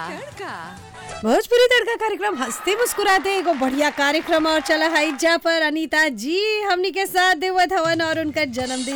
भोजपुरी तड़का कार्यक्रम हंसते मुस्कुराते एगो बढ़िया कार्यक्रम और चला है जा पर अनीता जी हमनी के साथ देवत हवन और उनका जन्मदिन